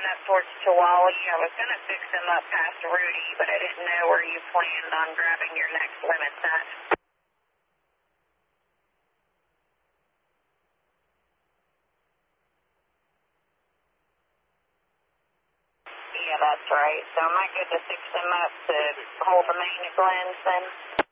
up towards Tuwali. I was going to fix them up past Rudy, but I didn't know where you planned on grabbing your next limits at. Yeah, that's right. So am I good to fix them up to hold the maintenance lens then?